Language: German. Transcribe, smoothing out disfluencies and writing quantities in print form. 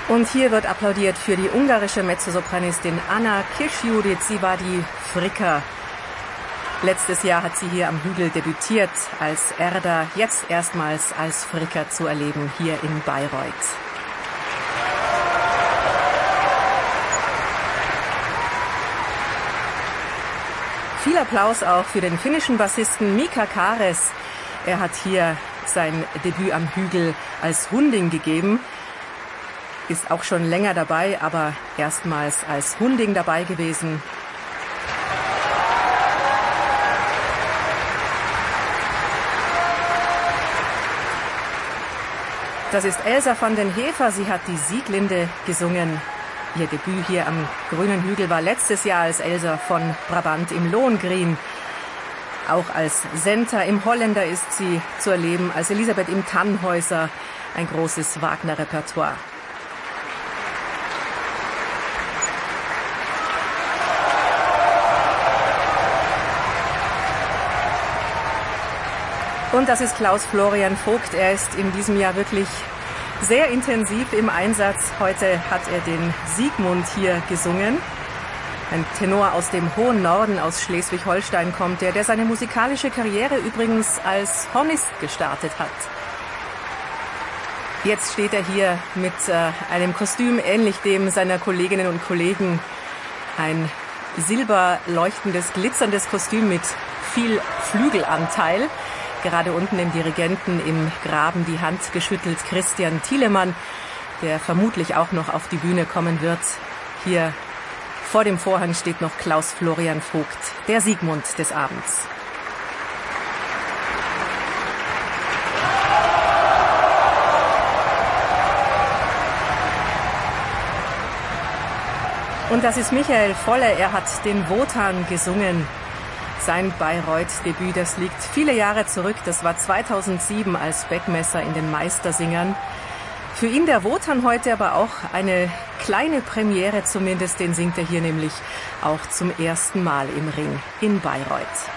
Und hier wird applaudiert für die ungarische Mezzosopranistin Anna Kirsch-Judith. Sie war die Fricka. Letztes Jahr hat sie hier am Hügel debütiert als Erda, jetzt erstmals als Fricka zu erleben hier in Bayreuth. Viel Applaus auch für den finnischen Bassisten Mika Kares. Er hat hier sein Debüt am Hügel als Hunding gegeben. Ist auch schon länger dabei, aber erstmals als Hunding dabei gewesen. Das ist Elsa van den Heever. Sie hat die Sieglinde gesungen. Ihr Debüt hier am Grünen Hügel war letztes Jahr als Elsa von Brabant im Lohengrin. Auch als Senta im Holländer ist sie zu erleben, als Elisabeth im Tannhäuser. Ein großes Wagner-Repertoire. Und das ist Klaus Florian Vogt. Er ist in diesem Jahr wirklich sehr intensiv im Einsatz. Heute hat er den Siegmund hier gesungen. Ein Tenor aus dem hohen Norden, aus Schleswig-Holstein kommt der seine musikalische Karriere übrigens als Hornist gestartet hat. Jetzt steht er hier mit einem Kostüm ähnlich dem seiner Kolleginnen und Kollegen. Ein silberleuchtendes, glitzerndes Kostüm mit viel Flügelanteil. Gerade unten im Dirigenten im Graben die Hand geschüttelt Christian Thielemann, der vermutlich auch noch auf die Bühne kommen wird. Hier vor dem Vorhang steht noch Klaus Florian Vogt, der Siegmund des Abends. Und das ist Michael Volle, er hat den Wotan gesungen. Sein Bayreuth-Debüt, das liegt viele Jahre zurück. Das war 2007 als Beckmesser in den Meistersingern. Für ihn der Wotan heute aber auch eine kleine Premiere zumindest. Den singt er hier nämlich auch zum ersten Mal im Ring in Bayreuth.